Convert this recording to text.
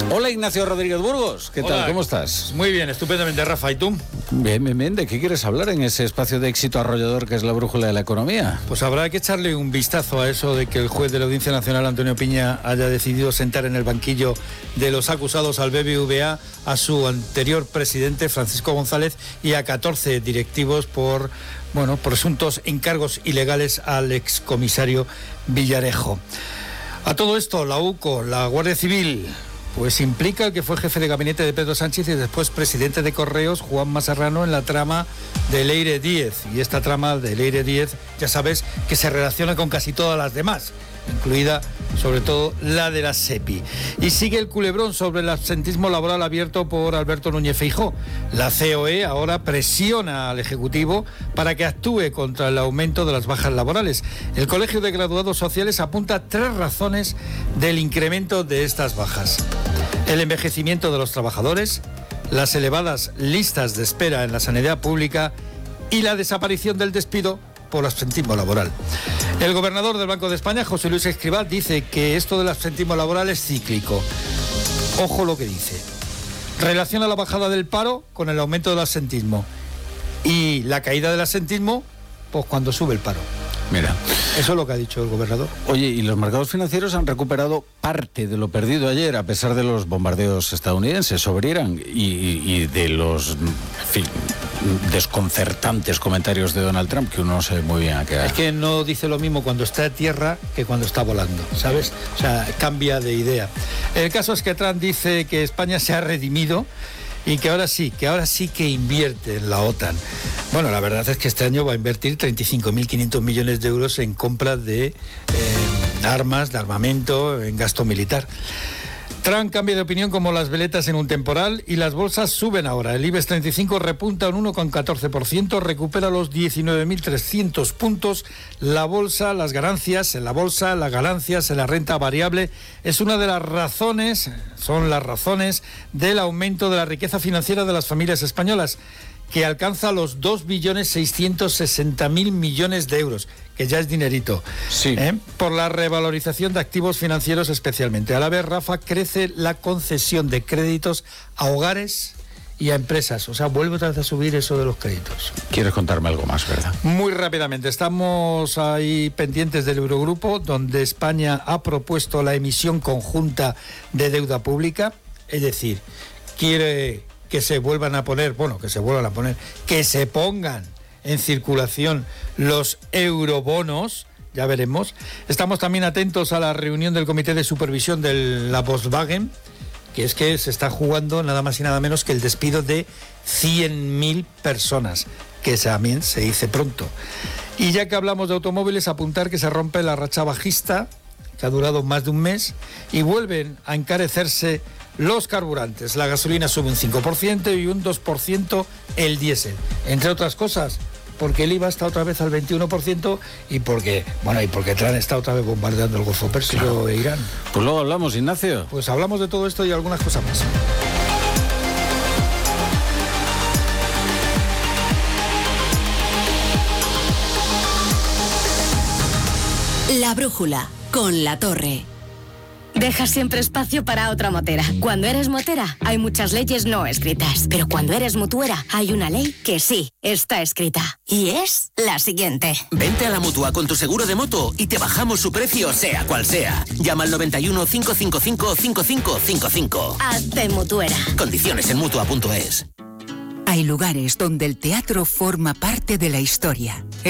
Hola, Ignacio Rodríguez Burgos. ¿Qué tal? ¿Cómo estás? Muy bien, estupendamente, Rafa. ¿Y tú? Bien. ¿De qué quieres hablar en ese espacio de éxito arrollador que es la brújula de la economía? Pues habrá que echarle un vistazo a eso de que el juez de la Audiencia Nacional, Antonio Piña, haya decidido sentar en el banquillo de los acusados al BBVA a su anterior presidente, Francisco González, y a 14 directivos por presuntos encargos ilegales al excomisario Villarejo. A todo esto, la UCO, la Guardia Civil, pues implica al que fue jefe de gabinete de Pedro Sánchez y después presidente de Correos, Juan Masarrano, en la trama de Leire Díez. Y esta trama de Leire Díez, ya sabes, que se relaciona con casi todas las demás, incluida sobre todo la de la SEPI. Y sigue el culebrón sobre el absentismo laboral abierto por Alberto Núñez Feijóo. La COE ahora presiona al Ejecutivo para que actúe contra el aumento de las bajas laborales. El Colegio de Graduados Sociales apunta 3 razones del incremento de estas bajas: el envejecimiento de los trabajadores, las elevadas listas de espera en la sanidad pública y la desaparición del despido por absentismo laboral. El gobernador del Banco de España, José Luis Escrivá, dice que esto del absentismo laboral es cíclico. Ojo lo que dice. Relaciona la bajada del paro con el aumento del absentismo y la caída del absentismo, pues cuando sube el paro. Mira. Eso es lo que ha dicho el gobernador. Oye, y los mercados financieros han recuperado parte de lo perdido ayer, a pesar de los bombardeos estadounidenses sobre Irán y de los desconcertantes comentarios de Donald Trump, que uno no sabe muy bien a qué dar. Es que no dice lo mismo cuando está a tierra que cuando está volando, ¿sabes? O sea, cambia de idea. El caso es que Trump dice que España se ha redimido y que ahora sí que invierte en la OTAN. Bueno, la verdad es que este año va a invertir 35.500 millones de euros en compra de armas, de armamento, en gasto militar. Trump cambia de opinión como las veletas en un temporal y las bolsas suben ahora. El IBEX 35 repunta un 1,14%, recupera los 19.300 puntos. La bolsa, las ganancias en la bolsa, las ganancias en la renta variable es una de las razones, son las razones del aumento de la riqueza financiera de las familias españolas, que alcanza los 2.660.000 millones de euros, que ya es dinerito, sí. Por la revalorización de activos financieros especialmente. A la vez, Rafa, crece la concesión de créditos a hogares y a empresas. O sea, vuelve otra vez a subir eso de los créditos. ¿Quieres contarme algo más, verdad? Muy rápidamente. Estamos ahí pendientes del Eurogrupo, donde España ha propuesto la emisión conjunta de deuda pública, es decir, quiere que se pongan en circulación los eurobonos, ya veremos. Estamos también atentos a la reunión del Comité de Supervisión de la Volkswagen, que es que se está jugando nada más y nada menos que el despido de 100.000 personas, que también se dice pronto. Y ya que hablamos de automóviles, apuntar que se rompe la racha bajista, que ha durado más de un mes, y vuelven a encarecerse los carburantes. La gasolina sube un 5% y un 2% el diésel. Entre otras cosas, porque el IVA está otra vez al 21% y porque Trump está otra vez bombardeando el Golfo Pérsico e Irán. Pues luego hablamos, Ignacio. Pues hablamos de todo esto y algunas cosas más. La brújula con La Torre. Deja siempre espacio para otra motera. Cuando eres motera, hay muchas leyes no escritas. Pero cuando eres mutuera, hay una ley que sí está escrita. Y es la siguiente. Vente a la Mutua con tu seguro de moto y te bajamos su precio, sea cual sea. Llama al 91 555 5555. Hazte mutuera. Condiciones en Mutua.es. Hay lugares donde el teatro forma parte de la historia.